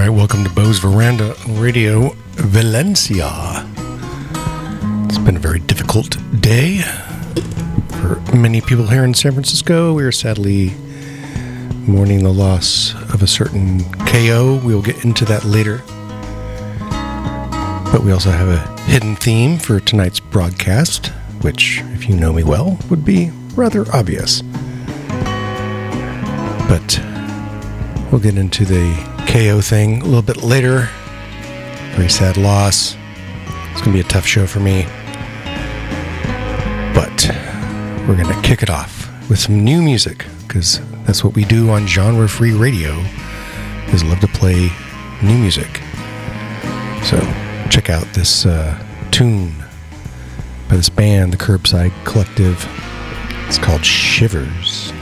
right, welcome to Bo's Veranda Radio Valencia. It's been a very difficult day for many people here in San Francisco. We are sadly mourning the loss of a certain KO. We'll get into that later. But we also have a hidden theme for tonight's broadcast, which, if you know me well, would be rather obvious. But we'll get into the KO thing a little bit later. Very sad loss. It's going to be a tough show for me. But we're going to kick it off with some new music, because that's what we do on Genre Free Radio, is love to play new music. So check out this tune by this band, the Curbside Collective. It's called Shivers.